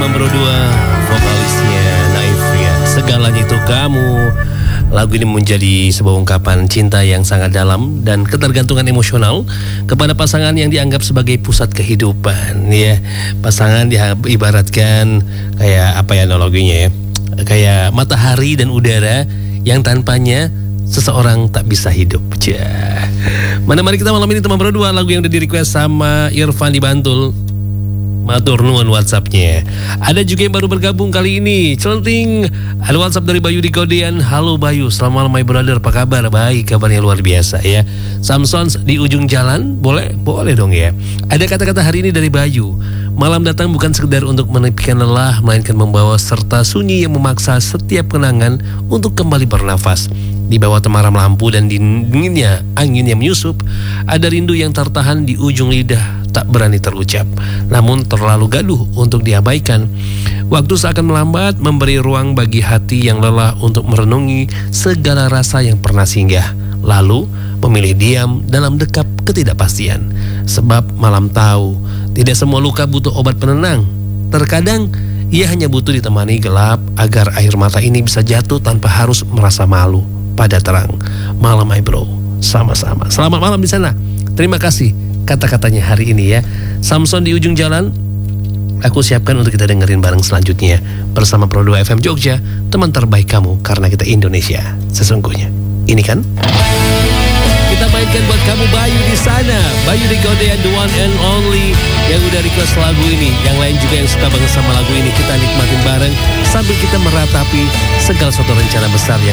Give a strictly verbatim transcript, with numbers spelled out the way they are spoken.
teman berdua, vokalisnya Naif ya. Segalanya itu kamu. Lagu ini menjadi sebuah ungkapan cinta yang sangat dalam dan ketergantungan emosional kepada pasangan yang dianggap sebagai pusat kehidupan ya. Pasangan diibaratkan kayak apa ya analoginya ya? Kayak matahari dan udara yang tanpanya seseorang tak bisa hidup. Cah. Mana mari kita malam ini teman berdua, lagu yang udah di request sama Irfan di Bantul. Matur nuwun WhatsAppnya. Ada juga yang baru bergabung kali ini. Celenting. Ada WhatsApp dari Bayu di Kodean. Halo Bayu, selamat malam my brother. Apa kabar? Baik, kabarnya luar biasa ya. Samsons di ujung jalan. Boleh? Boleh dong ya. Ada kata-kata hari ini dari Bayu. Malam datang bukan sekedar untuk menepikan lelah, melainkan membawa serta sunyi yang memaksa setiap kenangan untuk kembali bernafas. Di bawah temaram lampu dan dinginnya angin yang menyusup, ada rindu yang tertahan di ujung lidah, tak berani terucap, namun terlalu gaduh untuk diabaikan. Waktu seakan melambat, memberi ruang bagi hati yang lelah untuk merenungi segala rasa yang pernah singgah, lalu memilih diam dalam dekap ketidakpastian. Sebab malam tahu, tidak semua luka butuh obat penenang. Terkadang ia hanya butuh ditemani gelap agar air mata ini bisa jatuh tanpa harus merasa malu. Pada terang malam my bro, sama-sama. Selamat malam di sana. Terima kasih kata-katanya hari ini ya. Samson di ujung jalan, aku siapkan untuk kita dengerin bareng selanjutnya bersama Pro dua F M Jogja, teman terbaik kamu karena kita Indonesia sesungguhnya. Ini kan kita mainkan buat kamu Bayu di sana, Bayu di Kodean, the one and only yang udah request lagu ini. Yang lain juga yang suka banget sama lagu ini, kita nikmatin bareng sambil kita meratapi segala suatu rencana besar yang